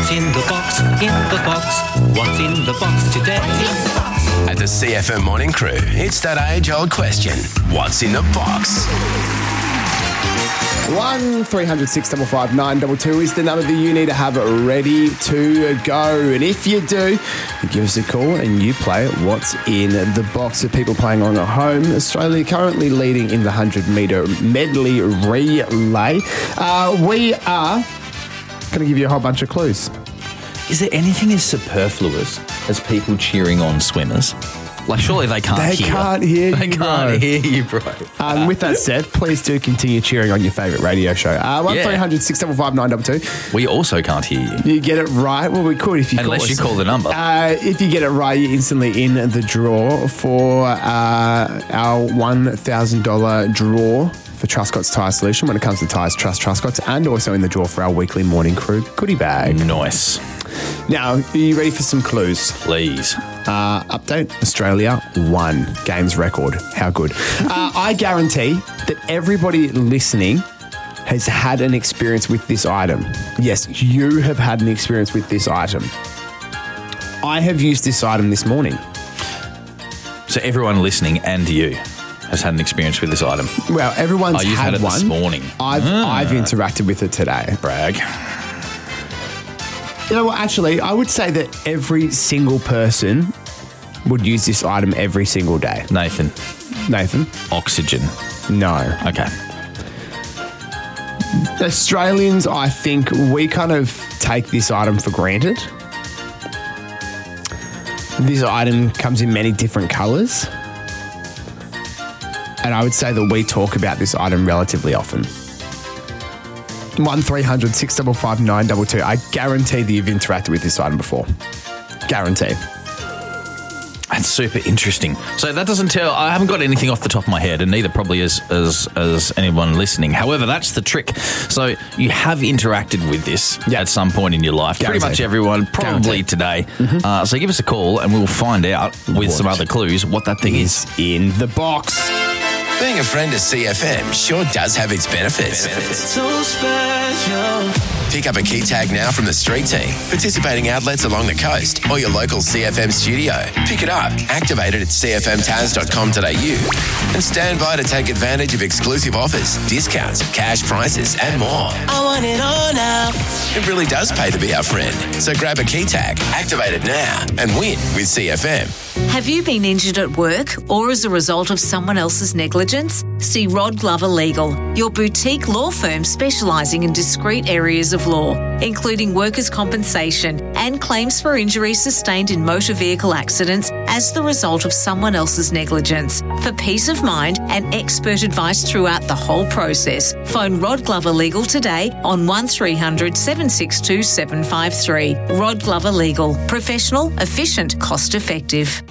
What's in the box? In the box. What's in the box today? At the CFM Morning Crew, it's that age-old question. What's in the box? 1300-655-922 is the number that you need to have ready to go. And if you do, give us a call and you play What's in the Box. Of people playing on at home. Australia currently leading in the 100-metre medley relay. We are going to give you a whole bunch of clues. Is there anything as superfluous as people cheering on swimmers? Like, surely they can't hear. They can't hear They you, can't hear you, bro. With that said, please do continue cheering on your favourite radio show. 1300-655-922. We also can't hear you. You get it right. Well, we could if you call us. Unless you call the number. If you get it right, you're instantly in the draw for our $1,000 draw for Truscott's Tyre Solution. When it comes to tyres, trust Truscott's, and also in the draw for our weekly Morning Crew goodie bag. Nice. Now, are you ready for some clues? Please. Update, Australia 1 games record. How good. I guarantee that everybody listening has had an experience with this item. Yes, you have had an experience with this item. I have used this item this morning. So everyone listening and you has had an experience with this item? Well, everyone's you've had it one. This morning. I've interacted with it today. Brag. You know what, actually, I would say that every single person would use this item every single day. Nathan. Oxygen. No. Okay. Australians, I think, we kind of take this item for granted. This item comes in many different colours. And I would say that we talk about this item relatively often. 1300-655-922. I guarantee that you've interacted with this item before. Guarantee. That's super interesting. So that doesn't tell. I haven't got anything off the top of my head, and neither probably as anyone listening. However, that's the trick. So you have interacted with this at some point in your life. Guaranteed. Pretty much everyone, probably today. Mm-hmm. So give us a call, and we'll find out with some other clues what that thing is in the box. Being a friend of CFM sure does have its benefits. So special. Pick up a key tag now from the street team, participating outlets along the coast, or your local CFM studio. Pick it up, activate it at cfmtaz.com.au, and stand by to take advantage of exclusive offers, discounts, cash prizes, and more. I want it all now. It really does pay to be our friend. So grab a key tag, activate it now, and win with CFM. Have you been injured at work or as a result of someone else's negligence? See Rod Glover Legal, your boutique law firm specialising in discrete areas of law, including workers' compensation and claims for injuries sustained in motor vehicle accidents as the result of someone else's negligence. For peace of mind and expert advice throughout the whole process, phone Rod Glover Legal today on 1300 762 753. Rod Glover Legal. Professional, efficient, cost effective.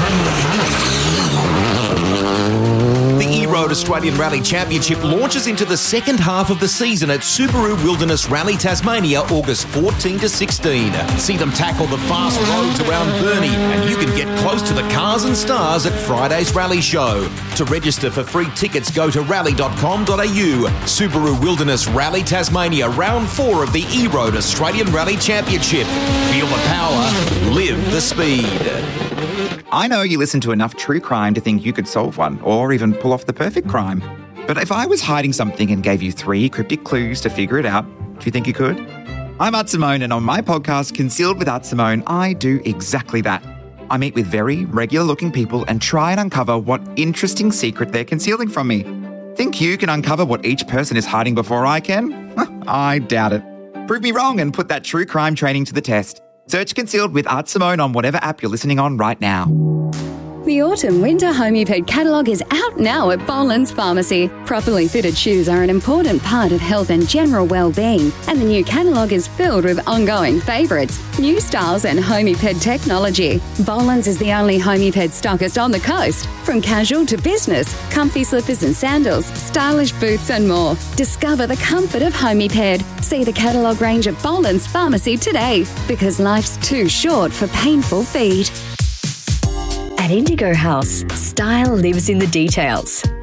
The E-Road Australian Rally Championship launches into the second half of the season at Subaru Wilderness Rally Tasmania, August 14 to 16. See them tackle the fast roads around Burnie, and you can get close to the cars and stars at Friday's Rally Show. To register for free tickets, go to rally.com.au. Subaru Wilderness Rally Tasmania, round 4 of the E-Road Australian Rally Championship. Feel the power, live the speed. I know you listen to enough true crime to think you could solve one, or even pull off the perfect crime. But if I was hiding something and gave you 3 cryptic clues to figure it out, do you think you could? I'm Art Simone, and on my podcast, Concealed with Art Simone, I do exactly that. I meet with very regular-looking people and try and uncover what interesting secret they're concealing from me. Think you can uncover what each person is hiding before I can? I doubt it. Prove me wrong and put that true crime training to the test. Search Concealed with Art Simone on whatever app you're listening on right now. The autumn-winter Homeped catalogue is out now at Boland's Pharmacy. Properly fitted shoes are an important part of health and general well-being, and the new catalogue is filled with ongoing favourites, new styles and Homeped technology. Boland's is the only Homeped stockist on the coast. From casual to business, comfy slippers and sandals, stylish boots and more. Discover the comfort of Homeped. See the catalogue range at Boland's Pharmacy today, because life's too short for painful feet. At Indigo House, style lives in the details.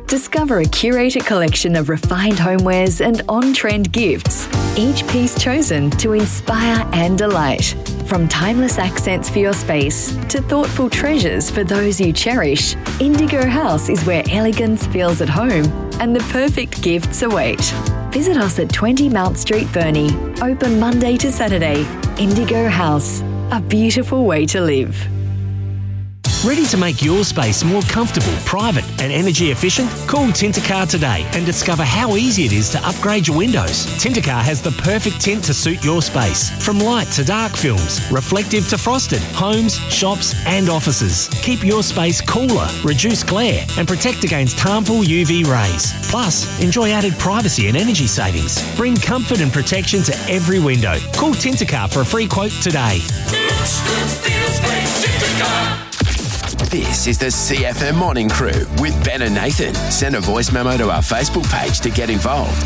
Discover a curated collection of refined homewares and on-trend gifts, each piece chosen to inspire and delight. From timeless accents for your space to thoughtful treasures for those you cherish, Indigo House is where elegance feels at home and the perfect gifts await. Visit us at 20 Mount Street, Burnie. Open Monday to Saturday. Indigo House, a beautiful way to live. Ready to make your space more comfortable, private and energy efficient? Call Tintercar today and discover how easy it is to upgrade your windows. Tintercar has the perfect tint to suit your space. From light to dark films, reflective to frosted, homes, shops and offices. Keep your space cooler, reduce glare and protect against harmful UV rays. Plus, enjoy added privacy and energy savings. Bring comfort and protection to every window. Call Tintercar for a free quote today. This is the CFM Morning Crew with Ben and Nathan. Send a voice memo to our Facebook page to get involved.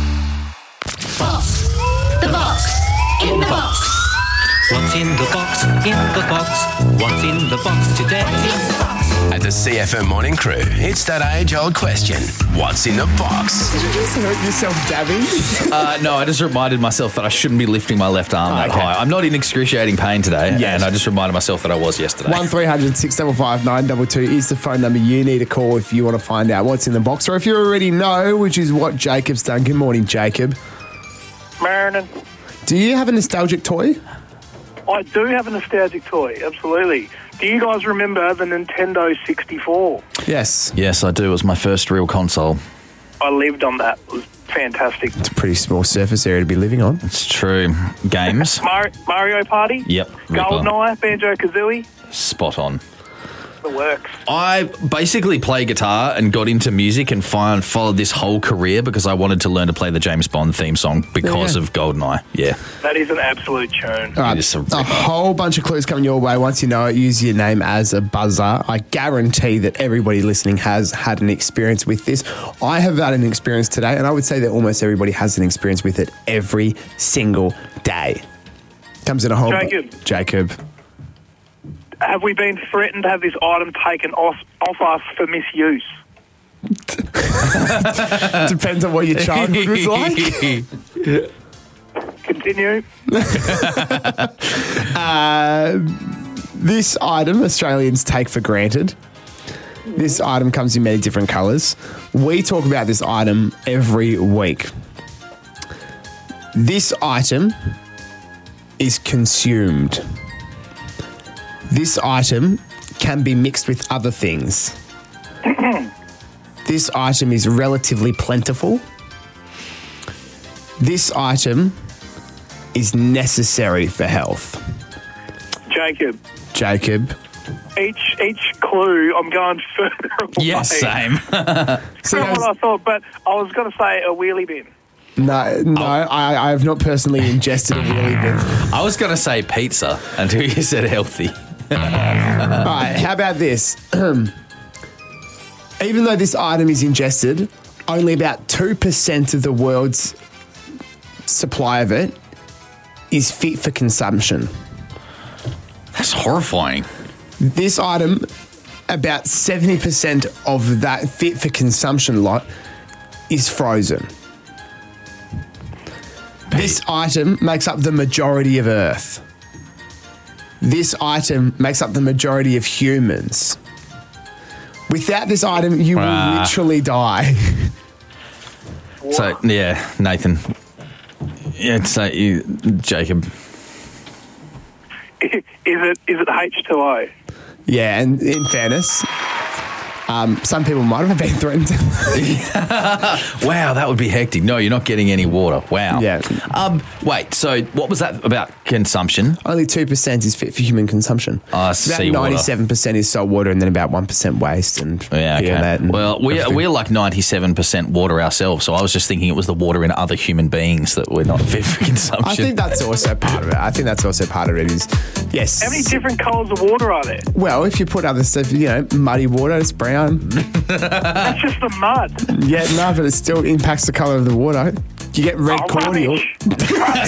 Box. The box. In the box. What's in the box? In the box. What's in the box today? At the CFM Morning Crew, it's that age-old question. What's in the box? Did you just hurt yourself dabbing? No, I just reminded myself that I shouldn't be lifting my left arm that high. I'm not in excruciating pain today, and I just reminded myself that I was yesterday. 1300 655 922 is the phone number you need to call if you want to find out what's in the box, or if you already know, which is what Jacob's done. Good morning, Jacob. Morning. Do you have a nostalgic toy? I do have a nostalgic toy, absolutely. Do you guys remember the Nintendo 64? Yes. Yes, I do. It was my first real console. I lived on that. It was fantastic. It's a pretty small surface area to be living on. It's true. Games? Mario Party? Yep. GoldenEye, Banjo-Kazooie? Spot on. The works. I basically play guitar and got into music and followed this whole career because I wanted to learn to play the James Bond theme song because of GoldenEye. Yeah. That is an absolute tune. All right, a whole bunch of clues coming your way. Once you know it, use your name as a buzzer. I guarantee that everybody listening has had an experience with this. I have had an experience today, and I would say that almost everybody has an experience with it every single day. Comes in a whole... Jacob. Have we been threatened to have this item taken off us for misuse? Depends on what your childhood was like. Continue. This item Australians take for granted. This item comes in many different colours. We talk about this item every week. This item is consumed. This item can be mixed with other things. This item is relatively plentiful. This item is necessary for health. Jacob. Each clue, I'm going further away. Yes, same. That's what I thought, but I was going to say a wheelie bin. No, I have not personally ingested a wheelie bin. I was going to say pizza until you said healthy. All right, how about this? Even though this item is ingested, only about 2% of the world's supply of it is fit for consumption. That's horrifying. This item, about 70% of that fit for consumption lot is frozen. This item makes up the majority of Earth. This item makes up the majority of humans. Without this item, you will literally die. So, yeah, Nathan. Yeah, so Jacob. Is it H2O? Yeah, and in fairness, some people might have been threatened. Wow, that would be hectic. No, you're not getting any water. Wow. Yeah. Wait, so what was that about consumption? Only 2% is fit for human consumption. About seawater. 97% is salt water, and then about 1% waste. And Well, we're like 97% water ourselves, so I was just thinking it was the water in other human beings that were not fit for consumption. I think that's also part of it. Is yes. How many different colours of water are there? Well, if you put other stuff, muddy water, it's brown. That's just the mud. Yeah, no, but it still impacts the colour of the water. You get red cordial.